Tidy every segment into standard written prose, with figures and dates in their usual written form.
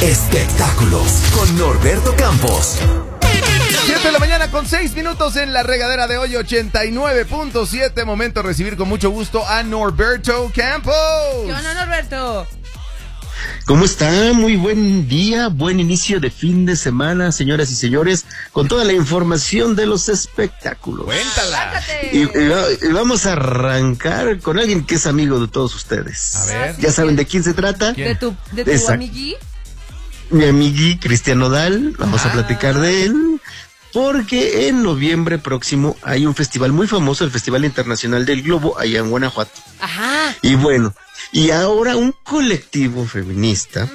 Espectáculos con Norberto Campos. 7 de la mañana con 6 minutos en la regadera de hoy, 89.7. Momento de recibir con mucho gusto a Norberto Campos. ¿Qué onda, Norberto? ¿Cómo está? Muy buen día, buen inicio de fin de semana, señoras y señores, con toda la información de los espectáculos. Cuéntala. Y vamos a arrancar con alguien que es amigo de todos ustedes. A ver. ¿Ya saben de quién se trata? ¿Quién? ¿De tu amiguí? Mi amigui Cristian Nodal, vamos a Ah. platicar de él, porque en noviembre próximo hay un festival muy famoso, el Festival Internacional del Globo, allá en Guanajuato. Ajá. Y bueno, y ahora un colectivo feminista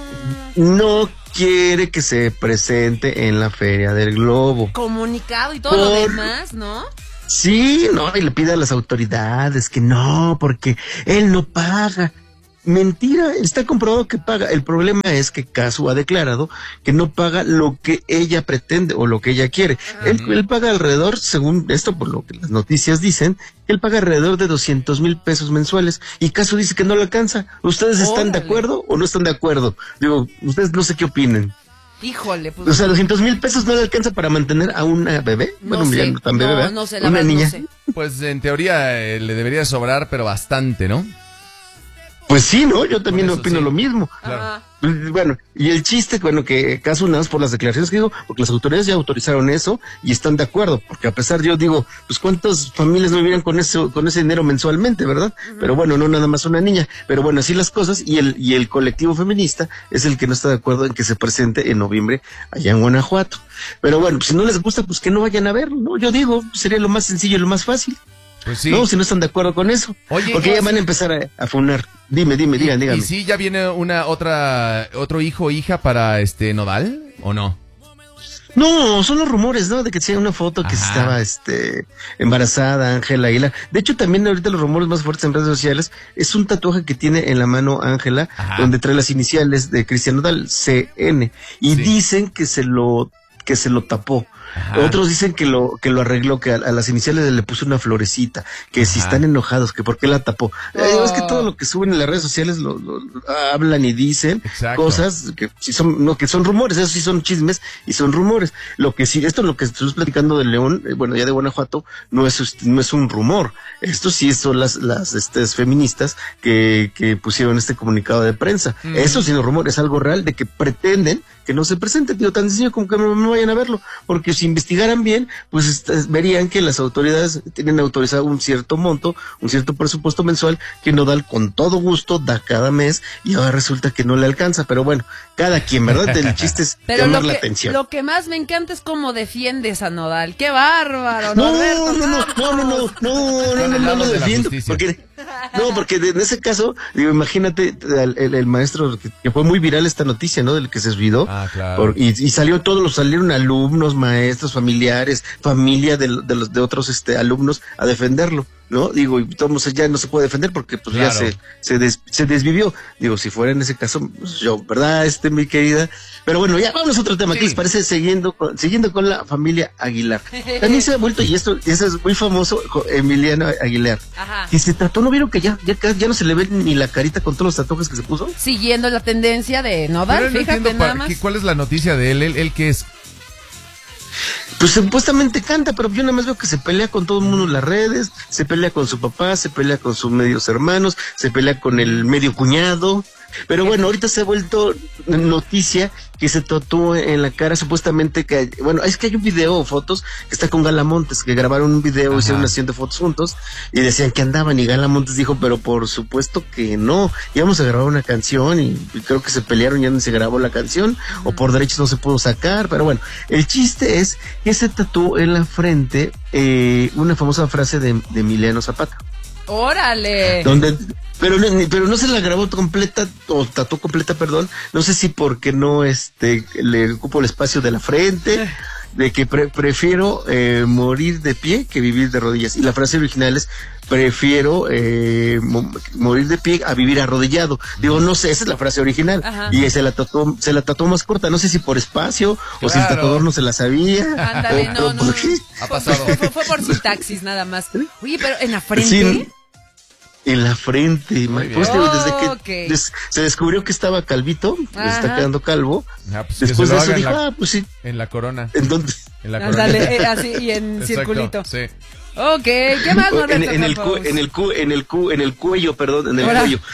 no quiere que se presente en la Feria del Globo. Comunicado y todo lo demás, ¿no? Sí, no, y le pide a las autoridades que no, porque él no paga. Mentira, está comprobado que paga. El problema es que Casu ha declarado que no paga lo que ella pretende o lo que ella quiere. Él paga alrededor, según esto, por lo que las noticias dicen, él paga alrededor de 200,000 pesos mensuales y Casu dice que no le alcanza. ¿Ustedes están de acuerdo o no están de acuerdo? Digo, ustedes no sé qué opinen. Híjole, pues. O sea, 200,000 pesos no le alcanza para mantener a una bebé. No Bueno, sé. ya no tan bebé, ¿verdad? No sé, la una verdad, niña. no sé. Pues en teoría le debería sobrar, pero bastante, ¿no? Pues sí, ¿no? Yo también Por eso opino sí. lo mismo. Claro. Ajá. Bueno, y el chiste, bueno, que Casu nada más por las declaraciones que digo, porque las autoridades ya autorizaron eso y están de acuerdo, porque a pesar yo digo, pues cuántas familias no vivían con ese dinero mensualmente, ¿verdad? Pero bueno, no nada más una niña, pero bueno, así las cosas, y el colectivo feminista es el que no está de acuerdo en que se presente en noviembre allá en Guanajuato. Pero bueno, pues si no les gusta, pues que no vayan a verlo, ¿no? Yo digo, sería lo más sencillo y lo más fácil. Pues sí. No, si no están de acuerdo con eso. Oye, porque ya van a empezar a funar. Dígame. ¿Y sí ya viene otro hijo o hija para Nodal o no? No, son los rumores, ¿no? De que sea una foto que Ajá. estaba embarazada, Ángela Aguilar. De hecho, también ahorita los rumores más fuertes en redes sociales es un tatuaje que tiene en la mano Ángela, Ajá. donde trae las iniciales de Cristian Nodal, CN. Y Sí. dicen que se lo tapó. Ajá. Otros dicen que lo arregló, que a las iniciales le puso una florecita, que si Ajá. están enojados, que por qué la tapó. Es que todo lo que suben en las redes sociales lo hablan y dicen Exacto. cosas que sí son, no, que son rumores, eso sí son chismes y son rumores. Lo que sí, esto es lo que estoy platicando de León, bueno, ya de Guanajuato, no es un rumor. Esto sí son las feministas que pusieron este comunicado de prensa. Eso sí no es rumor, es algo real de que pretenden que no se presente, tío, tan sencillo como que no vayan a verlo, porque si investigaran bien, pues verían que las autoridades tienen autorizado un cierto monto, un cierto presupuesto mensual que Nodal con todo gusto da cada mes y ahora resulta que no le alcanza, pero bueno, cada quien, ¿verdad? El chiste es Pero llamar la atención. lo que más me encanta es cómo defiendes a Nodal. ¡Qué bárbaro, No Norberto! No lo de la defiendo, justicia. porque en ese caso, digo, imagínate el maestro que fue muy viral esta noticia, ¿no? Del que se olvidó. Ah, claro. Y salieron alumnos, maestros, familiares, familia de otros alumnos a defenderlo, ¿no? Digo, y todos ya no se puede defender porque pues Claro. ya se desvivió. Digo, si fuera en ese caso, pues yo, ¿verdad? Mi querida. Pero bueno, ya vamos a otro tema. Sí. ¿Qué les parece? Siguiendo con la familia Aguilar. También se ha vuelto, y eso es muy famoso, Emiliano Aguilar. Ajá. Que se trató, ¿no vieron que ya no se le ve ni la carita con todos los tatuajes que se puso? Siguiendo la tendencia de Pero Nodal, no fíjate entiendo nada más. ¿cuál es la noticia de él? ¿Él qué es? Pues supuestamente canta, pero yo nada más veo que se pelea con todo el mundo en las redes, se pelea con su papá, se pelea con sus medios hermanos, se pelea con el medio cuñado. Pero bueno, ahorita se ha vuelto noticia que se tatuó en la cara supuestamente que, bueno, es que hay un video o fotos que está con Gala Montes, que grabaron un video, Ajá. hicieron una sesión de fotos juntos y decían que andaban y Gala Montes dijo, pero por supuesto que no, íbamos a grabar una canción y creo que se pelearon y ya no se grabó la canción o por derechos no se pudo sacar, pero bueno, el chiste es que se tatuó en la frente una famosa frase de Emiliano Zapata. ¡Órale! Pero no se la grabó completa, o tatuó completa, perdón. No sé si porque no le ocupo el espacio de la frente, de que prefiero morir de pie que vivir de rodillas. Y la frase original es prefiero morir de pie a vivir arrodillado. Digo, no sé, esa es la frase original. Ajá. Y se la tatuó más corta, no sé si por espacio o si el Claro. tatuador no se la sabía. Ándale, o no. por qué. Ha pasado. Fue por sintaxis nada más. Oye, pero en la frente. Sí. en la frente. Muy bien. Pues, desde que Ok. se descubrió que estaba calvito, se está Ajá. quedando calvo. Ah, pues que Después se de lo eso haga dijo, pues sí. en la corona. ¿En dónde? En la corona. Ándale, así y en Exacto, circulito. Sí. Ok, ¿qué más, Norberto en el Campos? en el cuello, perdón, en el Ahora. cuello.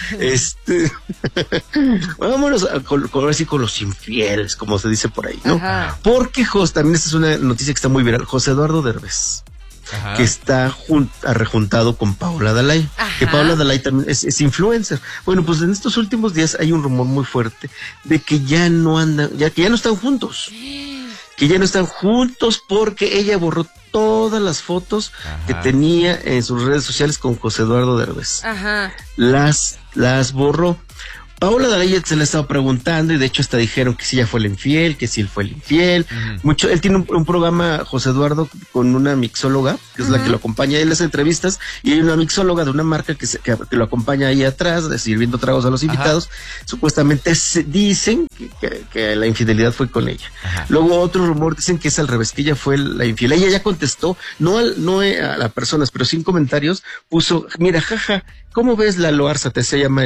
Vámonos ahora sí con los infieles, como se dice por ahí, ¿no? Ajá. Porque también esta es una noticia que está muy viral. José Eduardo Derbez, Ajá. que está rejuntado con Paola Dalai, Ajá. que Paola Dalai también es influencer. Bueno, pues en estos últimos días hay un rumor muy fuerte de que ya no andan, que ya no están juntos. Que ya no están juntos porque ella borró todas las fotos que Ajá. tenía en sus redes sociales con José Eduardo Derbez. Ajá. Las borró. Paola Dalai se le estaba preguntando y de hecho hasta dijeron que si ella fue el infiel, que si él fue el infiel. Él tiene un programa, José Eduardo, con una mixóloga, que es la que lo acompaña. Él hace entrevistas y hay una mixóloga de una marca que lo acompaña ahí atrás, sirviendo tragos a los invitados. Supuestamente dicen que la infidelidad fue con ella. Ajá. Luego otro rumor dicen que es al revés, que ella fue la infiel. Ella ya contestó, no a las personas, pero sin comentarios, puso, mira, jaja, ¿cómo ves Lalo Arzate? Se llama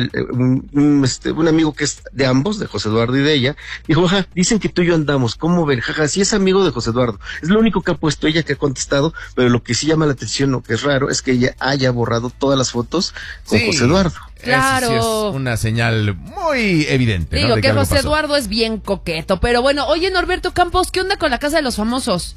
un amigo que es de ambos, de José Eduardo y de ella. Dijo, jaja, dicen que tú y yo andamos, ¿cómo ven? Jaja, sí es amigo de José Eduardo. Es lo único que ha puesto ella, que ha contestado, pero lo que sí llama la atención, lo que es raro, es que ella haya borrado todas las fotos con Sí. José Eduardo. Claro. Eso sí es una señal muy evidente, ¿no? Digo de que algo José pasó. Eduardo es bien coqueto, pero bueno, oye, Norberto Campos, ¿qué onda con la Casa de los Famosos?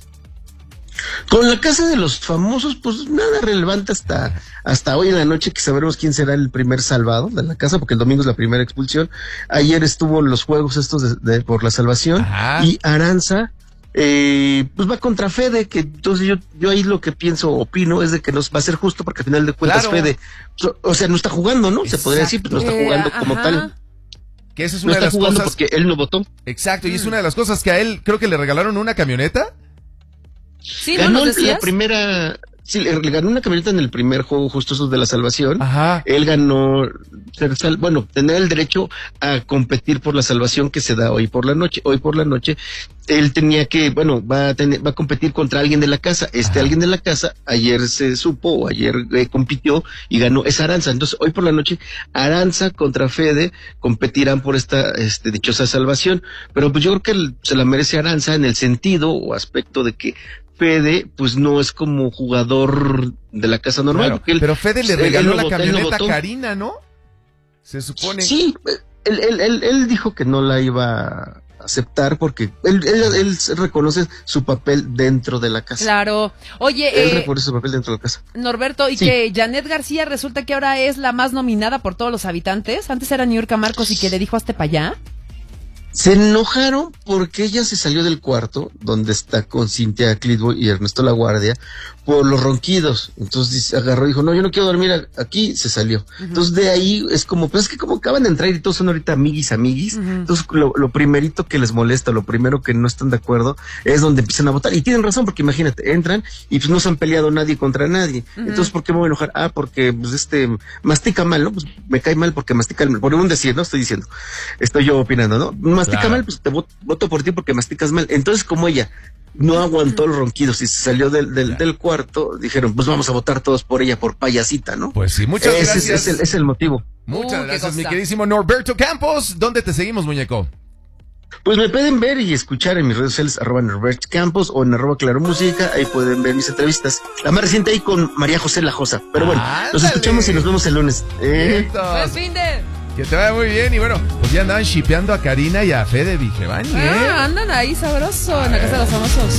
Con la Casa de los Famosos, pues nada relevante hasta hoy en la noche, que sabremos quién será el primer salvado de la casa, porque el domingo es la primera expulsión. Ayer estuvo los juegos estos por la salvación. Ajá. Y Aranza, pues va contra Fede, que entonces yo ahí lo que opino es de que nos va a ser justo, porque al final de cuentas Claro. Fede, o sea, no está jugando, ¿no? Se podría decir, pues no está jugando como Ajá. tal. Que esa es No una de está las jugando cosas. porque él no votó. Exacto, y es una de las cosas que a él creo que le regalaron una camioneta. ¿Sí, no Ganó nos decías? la primera, sí, le ganó una camioneta en el primer juego, justo esos de la salvación. Ajá. Él ganó, tener el derecho a competir por la salvación que se da hoy por la noche. Hoy por la noche, él tenía que, va a competir contra alguien de la casa. Alguien de la casa, ayer se supo, o ayer compitió y ganó, es Aranza. Entonces, hoy por la noche, Aranza contra Fede competirán por esta, dichosa salvación. Pero pues yo creo que se la merece Aranza en el sentido o aspecto de que Fede, pues no es como jugador de la casa normal. Claro, Porque él, pero Fede le él regaló no la votó, él no camioneta a votó. Karina, ¿no? Se supone. Sí, él dijo que no la iba a aceptar porque él reconoce su papel dentro de la casa. Claro. Él Oye, reconoce su papel dentro de la casa. Norberto, y Sí. que Janet García resulta que ahora es la más nominada por todos los habitantes. Antes era Niurka Marcos y que le dijo hazte para allá. Se enojaron porque ella se salió del cuarto donde está con Cintia Clitbo y Ernesto Laguardia por los ronquidos. Entonces agarró y dijo, no, yo no quiero dormir aquí, se salió. Entonces de ahí es como, pues es que como acaban de entrar y todos son ahorita amiguis. Entonces lo primerito que les molesta, lo primero que no están de acuerdo es donde empiezan a votar. Y tienen razón porque imagínate, entran y pues no se han peleado nadie contra nadie. Entonces, ¿por qué me voy a enojar? Ah, porque pues mastica mal, ¿no? Pues me cae mal porque mastica mal. Por un decir, ¿no? Estoy diciendo. Estoy yo opinando, ¿no? Mastica Claro. mal, pues te voto por ti porque masticas mal. Entonces, como ella no aguantó los ronquidos y se salió del cuarto, dijeron, pues vamos a votar todos por ella, por payasita, ¿no? Pues sí, muchas Ese gracias. es el motivo. Muchas qué gracias, mi cosa. queridísimo Norberto Campos. ¿Dónde te seguimos, muñeco? Pues me pueden ver y escuchar en mis redes sociales, @Norberto_Campos o en @ClaroMúsica. Ahí pueden ver mis entrevistas. La más reciente ahí con María José Lajosa. Pero bueno, nos ¡Ándale! escuchamos y nos vemos el lunes. Vientos. Buen fin de... Que te vaya muy bien. Y bueno, pues ya andaban shipeando a Karina y a Fede Vigevani, ¿eh? Ah, andan ahí sabroso en la Casa de los Famosos.